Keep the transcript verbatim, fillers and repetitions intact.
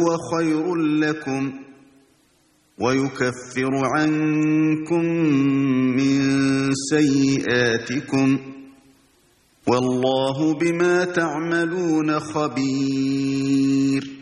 هو خير لكم ويكفر عنكم من سيئاتكم والله بما تعملون خبير.